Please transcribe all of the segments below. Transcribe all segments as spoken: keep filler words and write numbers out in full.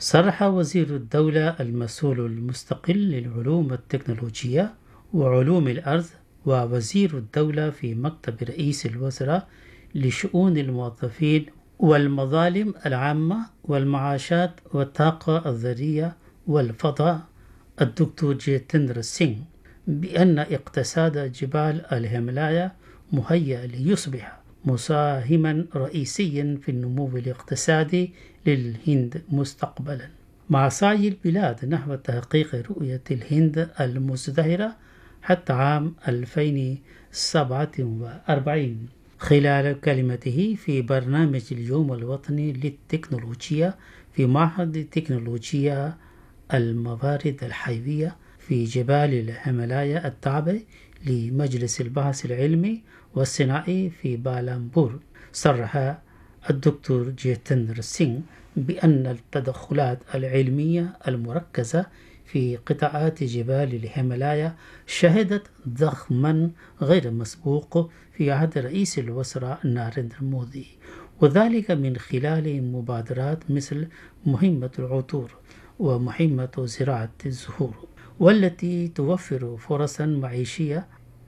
صرح وزير الدولة المسؤول المستقل للعلوم التكنولوجية وعلوم الأرض ووزير الدولة في مكتب رئيس الوزراء لشؤون الموظفين والمظالم العامة والمعاشات والطاقة الذرية والفضاء الدكتور جيتندر سينغ بأن اقتصاد جبال الهيمالايا مهيأ ليصبح مساهما رئيسيا في النمو الاقتصادي للهند مستقبلا، مع سعي البلاد نحو تحقيق رؤية الهند المزدهرة حتى عام ألفين وسبعة وأربعين. خلال كلمته في برنامج اليوم الوطني للتكنولوجيا في معهد تكنولوجيا الموارد الحيوية في جبال الهيمالايا التابع لمجلس البحث العلمي والصناعي في بالامبور، صرح الدكتور جيتندر سينغ بأن التدخلات العلمية المركزة في قطاعات جبال الهيمالايا شهدت ضخما غير مسبوق في عهد رئيس الوزراء ناريندرا مودي، وذلك من خلال مبادرات مثل مهمة العطور ومهمة زراعة الزهور، والتي توفر فرصا معيشية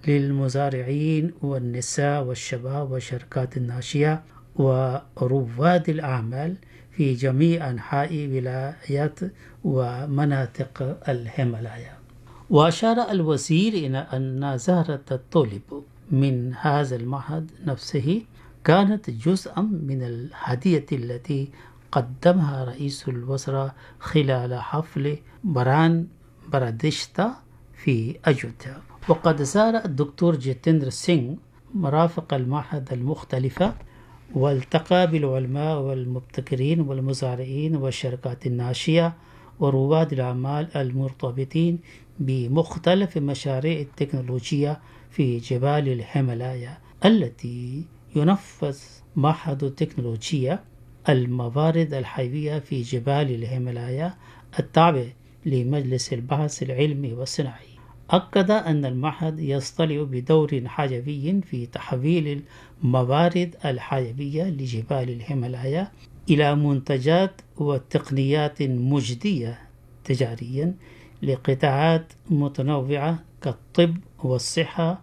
للمزارعين والنساء والشباب والشركات الناشئة ورواد الأعمال في جميع أنحاء ولايات ومناطق الهيمالايا. وأشار الوزير إلى أن زهرة الطوليب من هذا المعهد نفسه كانت جزءا من الهدية التي قدمها رئيس الوزراء خلال حفل بران برادشتا في أيودھيا. وقد زار الدكتور جيتندر سينغ مرافق المعهد المختلفة والتقى بالعلماء والمبتكرين والمزارعين والشركات الناشئة ورواد الأعمال المرتبطين بمختلف مشاريع التكنولوجيا في جبال الهيمالايا التي ينفذ معهد التكنولوجيا الموارد الحيوية في جبال الهيمالايا التابع لمجلس البحث العلمي والصناعي. أكد أن المعهد يصطلع بدور حيوي في تحويل الموارد الحيوية لجبال الهيمالايا إلى منتجات وتقنيات مجدية تجاريا لقطاعات متنوعة كالطب والصحة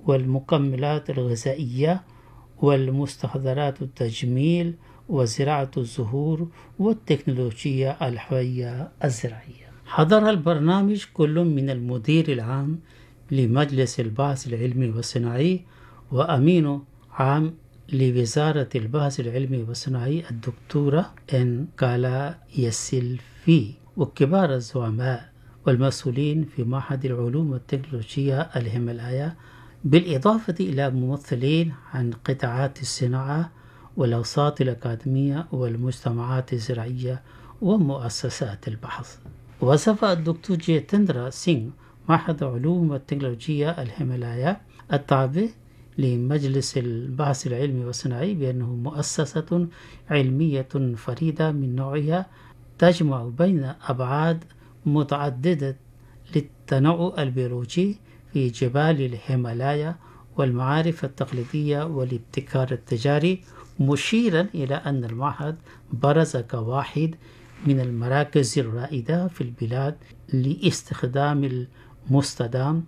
والمكملات الغذائية والمستحضرات التجميل وزراعة الزهور والتكنولوجيا الحيوية الزراعية. حضر البرنامج كل من المدير العام لمجلس البحث العلمي والصناعي وأمين عام لوزارة البحث العلمي والصناعي الدكتورة إن كالا يسيلفي وكبار الزعماء والمسؤولين في معهد العلوم والتكنولوجيا الهيمالايا، بالإضافة إلى ممثلين عن قطاعات الصناعة والأوساط الأكاديمية والمجتمعات الزراعية ومؤسسات البحث. وصف الدكتور جيتندر سينغ معهد علوم والتكنولوجيا الهيمالايا التابع لمجلس البحث العلمي والصناعي بأنه مؤسسة علمية فريدة من نوعها تجمع بين أبعاد متعددة للتنوع البيولوجي في جبال الهيمالايا والمعارف التقليدية والابتكار التجاري، مشيرا إلى أن المعهد برز كواحد من المراكز الرائدة في البلاد لاستخدام المستدام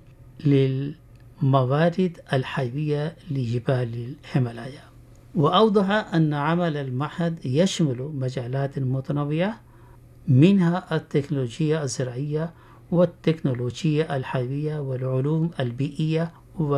للموارد الحيوية لجبال الهيمالايا. وأوضح أن عمل المعهد يشمل مجالات متنوعة منها التكنولوجيا الزراعية والتكنولوجيا الحيوية والعلوم البيئية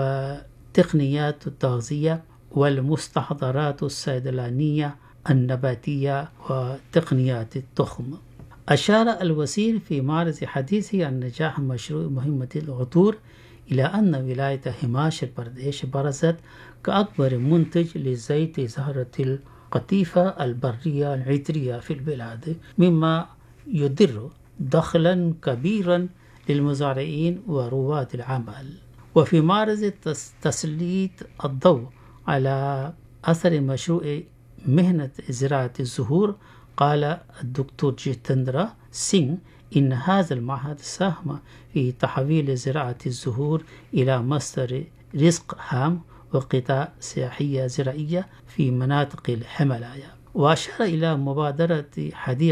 وتقنيات التغذية والمستحضرات الصيدلانية النباتية وتقنيات التخم. أشار الوزير في معرض حديثه عن نجاح مشروع مهمة العطور إلى أن ولاية هيماچل برديش برزت كأكبر منتج لزيت زهرة القطيفة البرية العطرية في البلاد، مما يدر دخلا كبيرا للمزارعين ورواد العمل. وفي معرض تسليط الضوء على أثر مشروع مهنة زراعة الزهور، قال الدكتور جيتندر سينغ إن هذا المعهد ساهم في تحويل زراعة الزهور إلى مصدر رزق هام وقطاع سياحية زراعية في مناطق الهيمالايا. وأشار إلى مبادرة حديقة